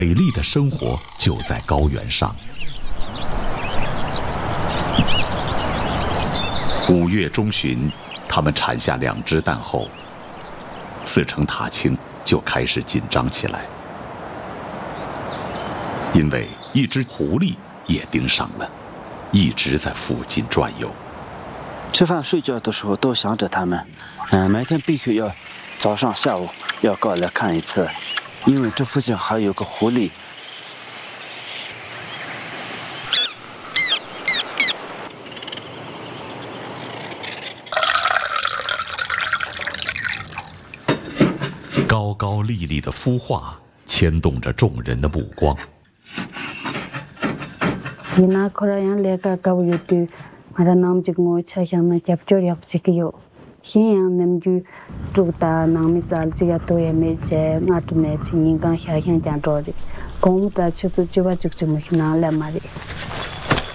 美丽的生活就在高原上。5月中旬，他们产下2只蛋后，4城塔青就开始紧张起来，因为一只狐狸也盯上了，一直在附近转悠。 吃饭睡觉的时候都想着它们，每天必须要早上下午要过来看一次，因为这附近还有个狐狸。 高高丽丽的孵化牵动着众人的目光。